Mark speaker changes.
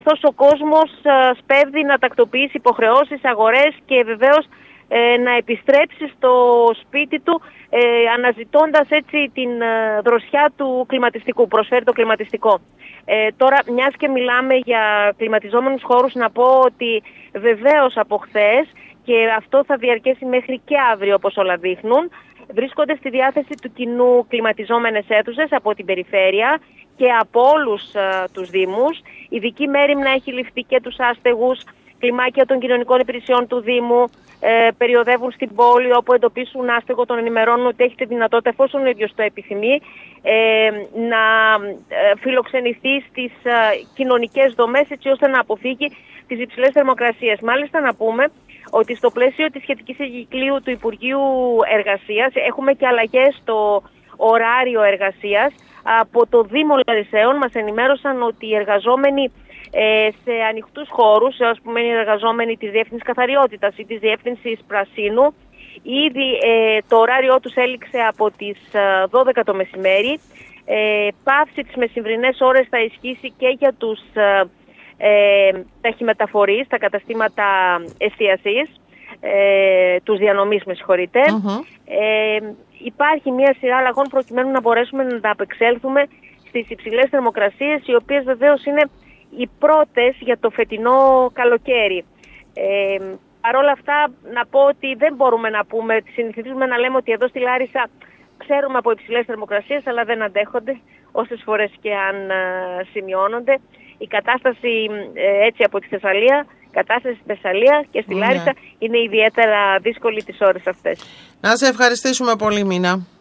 Speaker 1: ο κόσμος σπέβδει να τακτοποιήσει υποχρεώσεις, αγορές και βεβαίως να επιστρέψει στο σπίτι του, αναζητώντας έτσι την δροσιά του κλιματιστικού, προσφέρει το κλιματιστικό. Τώρα, μιας και μιλάμε για κλιματιζόμενους χώρους, να πω ότι βεβαίως από χθες, και αυτό θα διαρκέσει μέχρι και αύριο όπως όλα δείχνουν, βρίσκονται στη διάθεση του κοινού κλιματιζόμενες αίθουσες από την περιφέρεια και από όλους τους δήμους. Ειδική μέριμνα έχει ληφθεί και τους άστεγους. Κλιμάκια των κοινωνικών υπηρεσιών του Δήμου περιοδεύουν στην πόλη, όπου εντοπίσουν άστεγο, τον ενημερώνουν ότι έχει τη δυνατότητα, εφόσον ο ίδιος το επιθυμεί, να φιλοξενηθεί στις κοινωνικές δομές, έτσι ώστε να αποφύγει τις υψηλές θερμοκρασίες. Μάλιστα να πούμε ότι στο πλαίσιο της σχετικής εγκυκλίου του Υπουργείου Εργασίας έχουμε και αλλαγές στο ωράριο εργασίας. Από το Δήμο Λαρισαίων μας ενημέρωσαν ότι οι εργαζόμενοι σε ανοιχτούς χώρους, ας πούμε οι εργαζόμενοι της Διεύθυνσης Καθαριότητας ή της Διεύθυνσης Πρασίνου, ήδη το ωράριό τους έληξε από τις 12 το μεσημέρι. Πάυση τις μεσημβρινές ώρες θα ισχύσει και για τους ταχυμεταφορείς, τα καταστήματα εστίασης, τους διανομής, με συγχωρείτε. Υπάρχει μια σειρά αλλαγών προκειμένου να μπορέσουμε να απεξέλθουμε στις υψηλές θερμοκρασίες, οι οποίες βεβαίως είναι οι πρώτες για το φετινό καλοκαίρι. Παρ' όλα αυτά να πω ότι δεν μπορούμε να πούμε, συνηθίζουμε να λέμε ότι εδώ στη Λάρισα ξέρουμε από υψηλές θερμοκρασίες, αλλά δεν αντέχονται όσες φορές και αν σημειώνονται. Η κατάσταση έτσι από τη Θεσσαλία, κατάσταση στη Θεσσαλία και στη Λάρισα είναι ιδιαίτερα δύσκολη τις ώρες αυτές.
Speaker 2: Να σε ευχαριστήσουμε πολύ, Μίνα.